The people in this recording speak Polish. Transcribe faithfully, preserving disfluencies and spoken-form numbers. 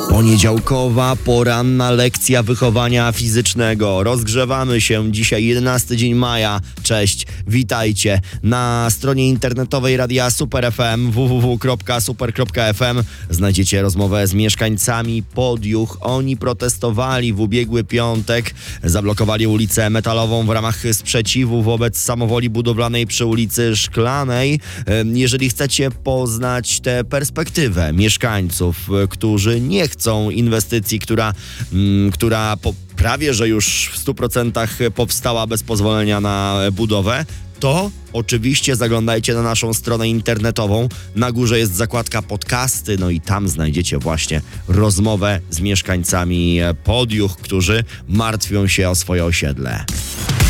Poniedziałkowa, poranna lekcja wychowania fizycznego. Rozgrzewamy się. Dzisiaj jedenasty dzień maja. Cześć, witajcie. Na stronie internetowej Radia Super F M w w w kropka super kropka f m znajdziecie rozmowę z mieszkańcami Podjuch. Oni protestowali w ubiegły piątek. Zablokowali ulicę Metalową w ramach sprzeciwu wobec samowoli budowlanej przy ulicy Szklanej. Jeżeli chcecie poznać tę perspektywę mieszkańców, którzy nie chcą inwestycji, która, m, która po, prawie że już w stu procentach powstała bez pozwolenia na budowę, to oczywiście zaglądajcie na naszą stronę internetową. Na górze jest zakładka podcasty, no i tam znajdziecie właśnie rozmowę z mieszkańcami Podjuch, którzy martwią się o swoje osiedle.